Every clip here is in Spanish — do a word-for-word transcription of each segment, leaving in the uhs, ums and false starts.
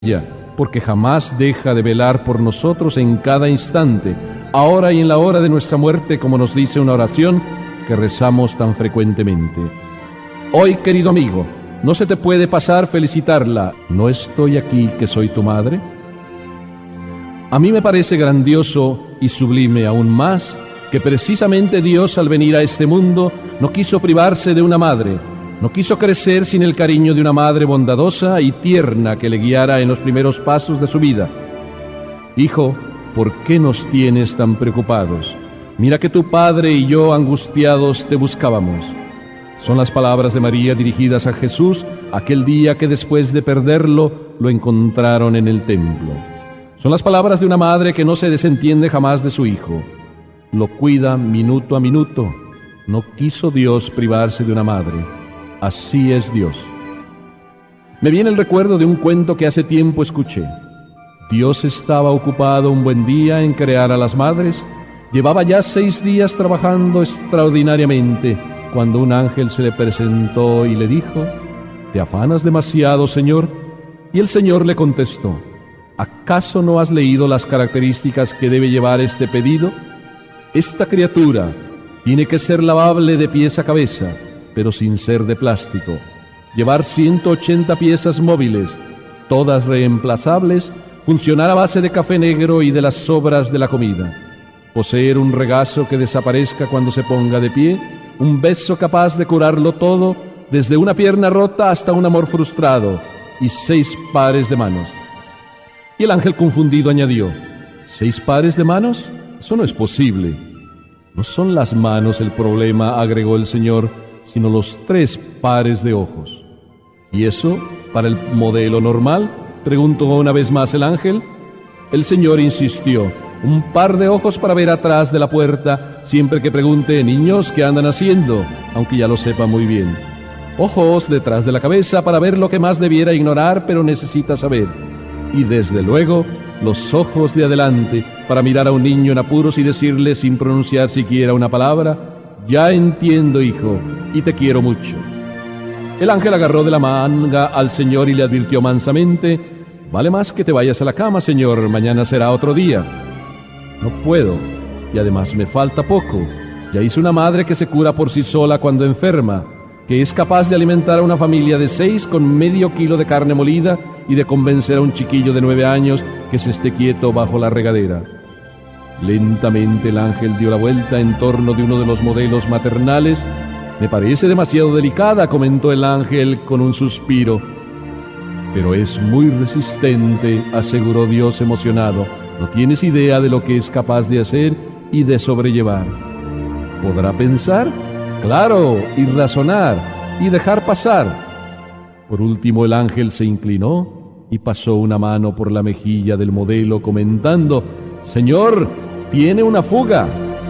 ella, porque jamás deja de velar por nosotros en cada instante, ahora y en la hora de nuestra muerte, como nos dice una oración que rezamos tan frecuentemente. Hoy, querido amigo, no se te puede pasar felicitarla. ¿No estoy aquí que soy tu madre? A mí me parece grandioso y sublime aún más que precisamente Dios, al venir a este mundo, no quiso privarse de una madre. No quiso crecer sin el cariño de una madre bondadosa y tierna que le guiara en los primeros pasos de su vida. Hijo, ¿por qué nos tienes tan preocupados? Mira que tu padre y yo angustiados te buscábamos. Son las palabras de María dirigidas a Jesús aquel día que después de perderlo lo encontraron en el templo. Son las palabras de una madre que no se desentiende jamás de su hijo. Lo cuida minuto a minuto. No quiso Dios privarse de una madre. Así es Dios. Me viene el recuerdo de un cuento que hace tiempo escuché. Dios estaba ocupado un buen día en crear a las madres. Llevaba ya seis días trabajando extraordinariamente cuando un ángel se le presentó y le dijo: ¿te afanas demasiado, Señor? Y el Señor le contestó: ¿acaso no has leído las características que debe llevar este pedido? Esta criatura tiene que ser lavable de pies a cabeza, pero sin ser de plástico, llevar ciento ochenta piezas móviles, todas reemplazables, funcionar a base de café negro y de las sobras de la comida, poseer un regazo que desaparezca cuando se ponga de pie, un beso capaz de curarlo todo, desde una pierna rota hasta un amor frustrado, y seis pares de manos. Y el ángel confundido añadió: ¿seis pares de manos? Eso no es posible. No son las manos el problema, agregó el Señor, sino los tres pares de ojos. ¿Y eso para el modelo normal?, preguntó una vez más el ángel. El Señor insistió: un par de ojos para ver atrás de la puerta siempre que pregunte: niños, ¿qué andan haciendo?, aunque ya lo sepa muy bien. Ojos detrás de la cabeza para ver lo que más debiera ignorar pero necesita saber. Y desde luego, los ojos de adelante para mirar a un niño en apuros y decirle sin pronunciar siquiera una palabra: ya entiendo, hijo, y te quiero mucho. El ángel agarró de la manga al Señor y le advirtió mansamente: vale más que te vayas a la cama, Señor, mañana será otro día. No puedo, y además me falta poco. Ya hice una madre que se cura por sí sola cuando enferma, que es capaz de alimentar a una familia de seis con medio kilo de carne molida y de convencer a un chiquillo de nueve años que se esté quieto bajo la regadera. Lentamente el ángel dio la vuelta en torno de uno de los modelos maternales. Me parece demasiado delicada, comentó el ángel con un suspiro. Pero es muy resistente, aseguró Dios emocionado. No tienes idea de lo que es capaz de hacer y de sobrellevar. ¿Podrá pensar? Claro, y razonar, y dejar pasar. Por último el ángel se inclinó y pasó una mano por la mejilla del modelo comentando: Señor, tiene una fuga.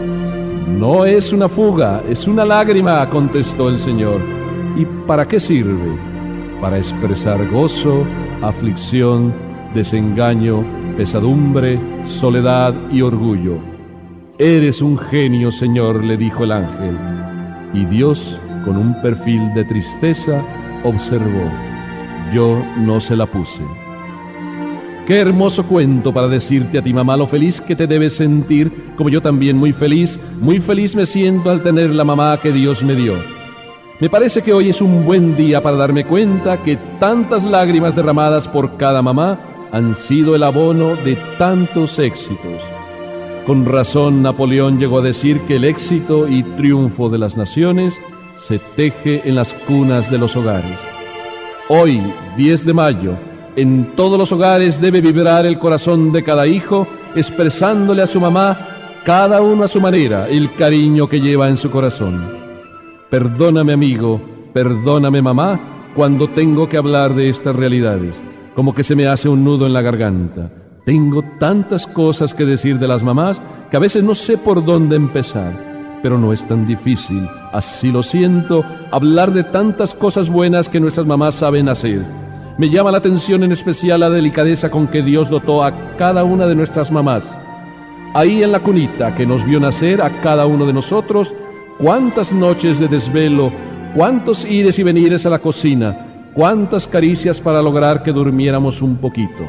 No es una fuga, es una lágrima, contestó el Señor. ¿Y para qué sirve? Para expresar gozo, aflicción, desengaño, pesadumbre, soledad y orgullo. Eres un genio, Señor, le dijo el ángel. Y Dios, con un perfil de tristeza, observó: yo no se la puse. Qué hermoso cuento para decirte a ti, mamá, lo feliz que te debes sentir, como yo también muy feliz, muy feliz me siento al tener la mamá que Dios me dio. Me parece que hoy es un buen día para darme cuenta que tantas lágrimas derramadas por cada mamá han sido el abono de tantos éxitos. Con razón Napoleón llegó a decir que el éxito y triunfo de las naciones se teje en las cunas de los hogares. Hoy, diez de mayo, en todos los hogares debe vibrar el corazón de cada hijo, expresándole a su mamá, cada uno a su manera, el cariño que lleva en su corazón. Perdóname, amigo, perdóname, mamá, cuando tengo que hablar de estas realidades, como que se me hace un nudo en la garganta. Tengo tantas cosas que decir de las mamás que a veces no sé por dónde empezar, pero no es tan difícil, así lo siento, hablar de tantas cosas buenas que nuestras mamás saben hacer. Me llama la atención en especial la delicadeza con que Dios dotó a cada una de nuestras mamás. Ahí en la cunita que nos vio nacer a cada uno de nosotros, cuántas noches de desvelo, cuántos ires y venires a la cocina, cuántas caricias para lograr que durmiéramos un poquito.